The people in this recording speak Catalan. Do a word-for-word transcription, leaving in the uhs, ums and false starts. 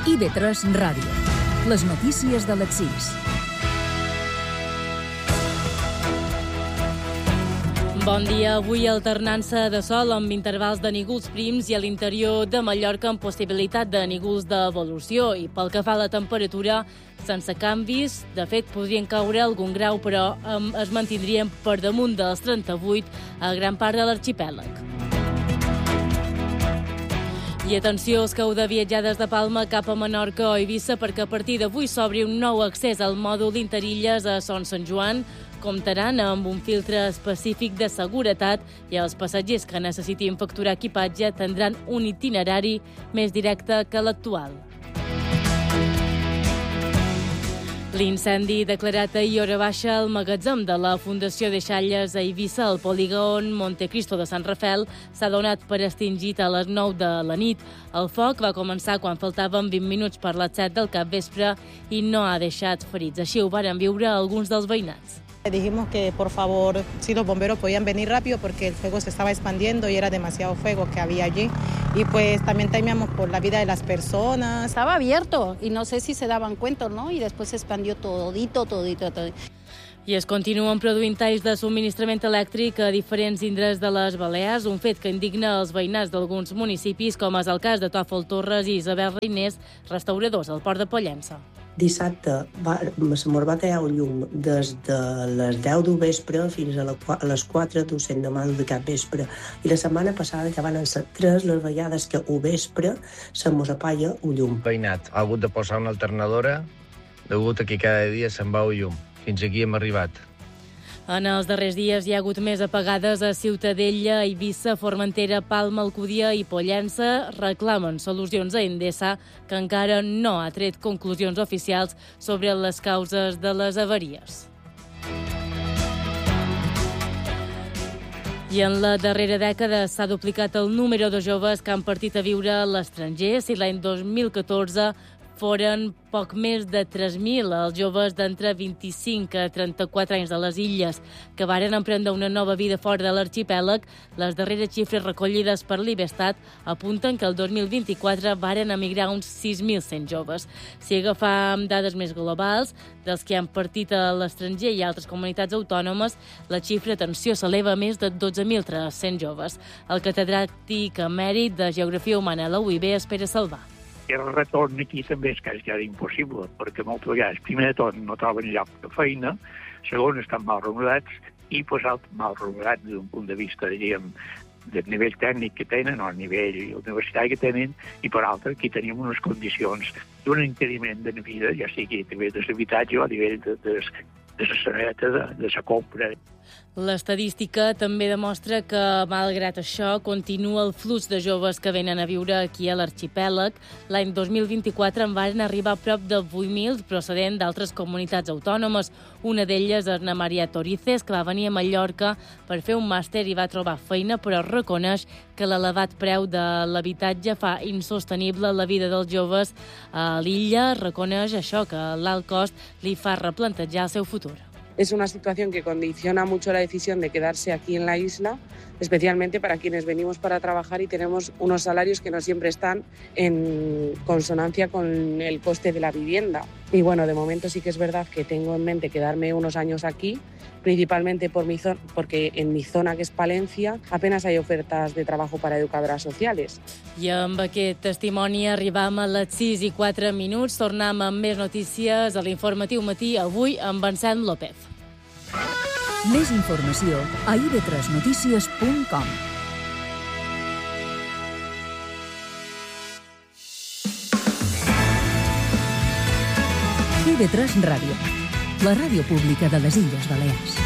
I ve tres Ràdio. Les notícies de les sis. Bon dia. Avui alternança de sol amb intervals de nígols prims i a l'interior de Mallorca amb possibilitat de nígols d'evolució. I pel que fa a la temperatura, sense canvis. De fet, podrien caure algun grau, però um, es mantindrien per damunt dels trenta-vuit a gran part de l'arxipèlag. I atenció, els que heu de viatjar des de Palma cap a Menorca o Eivissa, perquè a partir d'avui s'obri un nou accés al mòdul Interilles a Son Sant Joan. Comptaran amb un filtre específic de seguretat i els passatgers que necessitin facturar equipatge tindran un itinerari més directe que l'actual. L'incendi declarat ahir hora baixa al magatzem de la Fundació Deixalles a Eivissa, al polígon Montecristo de Sant Rafel, s'ha donat per extingit a les nou de la nit. El foc va començar quan faltaven vint minuts per les set del capvespre i no ha deixat ferits. Així ho varen viure alguns dels veïnats. Dijimos que por favor, si los bomberos podían venir rápido porque el fuego se estaba expandiendo y era demasiado fuego que había allí. Y pues también temíamos por la vida de las personas. Estaba abierto y no sé si se daban cuenta, ¿no? Y después se expandió todito, todito, todito. I es continuen produint talls de subministrament elèctric a diferents indrets de les Balears, un fet que indigna els veïnats d'alguns municipis, com és el cas de Tòfol Torres i Isabel Reiners, restauradors al Port de Pollença. Dissabte va, se mos va tallar el llum des de les deu del vespre fins a, la, a les quatre docent de mal de cap vespre. I la setmana passada ja van ser tres les vegades que al vespre se mos apaga el llum. Veïnat ha hagut de posar una alternadora degut a que cada dia se'n va el llum. Fins aquí hem arribat. En els darrers dies hi ha hagut més apagades a Ciutadella, Eivissa, Formentera, Palma, Alcúdia i Pollença. Reclamen solucions a Endesa, que encara no ha tret conclusions oficials sobre les causes de les avaries. I en la darrera dècada s'ha duplicat el número de joves que han partit a viure a l'estranger. Si l'any dos mil catorze foren poc més de tres mil els joves d'entre vint-i-cinc a trenta-quatre anys de les illes que varen emprendre una nova vida fora de l'arxipèlag, les darreres xifres recollides per l'Ivestat apunten que el dos mil vint-i-quatre varen emigrar uns sis mil cent joves. Si agafam dades més globals, dels que han partit a l'estranger i altres comunitats autònomes, la xifra, atenció, s'eleva a més de dotze mil tres-cents joves. El catedràtic emèrit de Geografia Humana a la U I B espera salvar. El retorn aquí també és quasi impossible, perquè moltes vegades, primer de tot, no troben lloc de feina, segon, estan mal remunerats, i pues, mal remunerats d'un punt de vista, diríem, del nivell tècnic que tenen, o el nivell universitari que tenen, i per altre, aquí tenim unes condicions d'un encariment de vida, ja sigui a nivell de l'habitatge o a nivell de, de, de la saneta, de, de la compra. L'estadística també demostra que, malgrat això, continua el flux de joves que venen a viure aquí a l'arxipèlag. L'any dos mil vint-i-quatre en van arribar a prop de vuit mil procedent d'altres comunitats autònomes. Una d'elles és Ana Maria Torices, que va venir a Mallorca per fer un màster i va trobar feina, però reconeix que l'elevat preu de l'habitatge fa insostenible la vida dels joves a l'illa. Reconeix això, que l'alt cost li fa replantejar el seu futur. Es una situación que condiciona mucho la decisión de quedarse aquí en la isla, especialmente para quienes venimos para trabajar y tenemos unos salarios que no siempre están en consonancia con el coste de la vivienda. Y bueno, de momento sí que es verdad que tengo en mente quedarme unos años aquí, principalmente por mi zona, porque en mi zona, que es Palencia, apenas hay ofertas de trabajo para educadoras sociales. I amb aquest testimoni arribam a les sis i quatre minuts. Tornem amb més notícies a l'Informatiu Matí, avui amb Vicent López. Més informació a i ve tres notícies punt com. i ve tres Ràdio, la ràdio pública de les Illes Balears.